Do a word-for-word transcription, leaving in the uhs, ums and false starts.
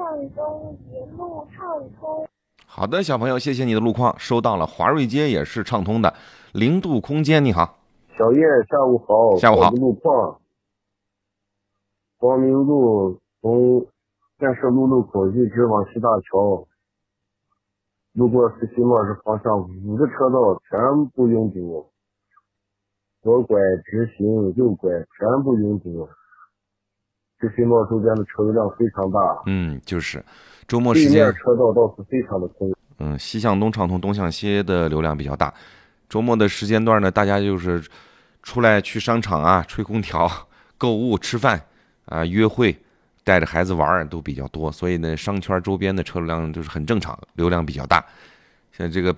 中，一路畅通。 好的，小朋友，谢谢你的路况，收到了。华瑞街也是畅通的。零度空间，你好。 小叶，下午好。 下午好。 我的路况，光明路从建设路路口一直往西大桥，路过四七末是方向，五个车道全部拥堵，左拐直行，右拐全部拥堵。四七末周边的车流量非常大。 嗯，就是周末时间， 对面车道倒是非常的空。 嗯，西向东畅通，东向西的流量比较大。周末的时间段呢，大家就是出来去商场啊，吹空调、购物、吃饭啊、约会，带着孩子玩都比较多，所以呢，商圈周边的车流量就是很正常，流量比较大。像这个